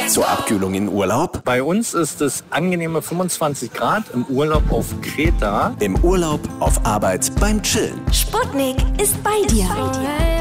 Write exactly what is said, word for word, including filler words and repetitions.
Zur Abkühlung in Urlaub? Bei uns ist es angenehme fünfundzwanzig Grad im Urlaub auf Kreta. Im Urlaub, auf Arbeit, beim Chillen. Sputnik ist bei dir.